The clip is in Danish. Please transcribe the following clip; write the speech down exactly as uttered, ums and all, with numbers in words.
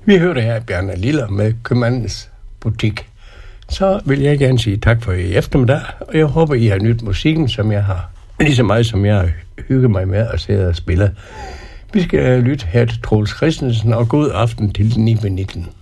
Vi hørte her Bjarne Liller med Købmandens Butik. Så vil jeg gerne sige tak for i eftermiddag, og jeg håber, I har nyt musikken, som jeg har, lige så meget som jeg har hygget mig med at sidde og spille. Vi skal lytte her til Troels Christensen, og god aften til ni nitten.